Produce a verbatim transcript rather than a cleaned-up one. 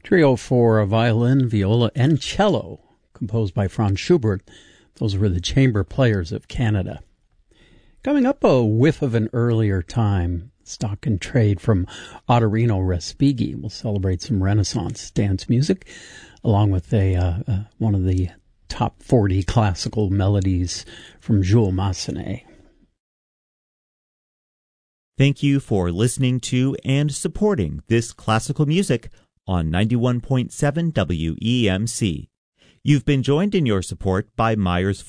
Trio for a violin, viola, and cello, composed by Franz Schubert. Those were the chamber players of Canada. Coming up, a whiff of an earlier time. Stock and Trade from Ottorino Respighi will celebrate some Renaissance dance music, along with a uh, uh, one of the top forty classical melodies from Jules Massenet. Thank you for listening to and supporting this classical music on ninety-one point seven W E M C. You've been joined in your support by Myers